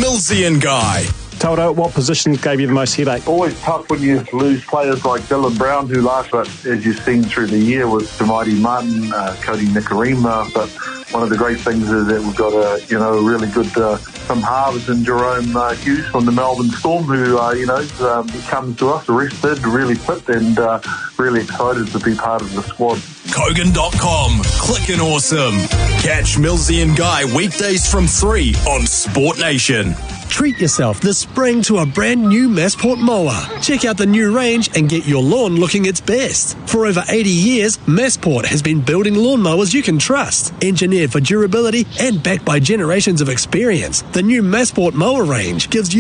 Millsy and Guy. Taldo, what position gave you the most headache? Always tough when you lose players like Dylan Brown, who last, as you've seen through the year, was Tamati Martin, Cody Nikarima. But one of the great things is that we've got a really good some halves in Jerome Hughes from the Melbourne Storm, who he comes to us rested, really fit, and really excited to be part of the squad. Kogan.com. Clickin' awesome. Catch Millsy and Guy weekdays from 3 on Sport Nation. Treat yourself this spring to a brand new Massport mower. Check out the new range and get your lawn looking its best. For over 80 years, Massport has been building lawnmowers you can trust. Engineered for durability and backed by generations of experience, the new Massport mower range gives you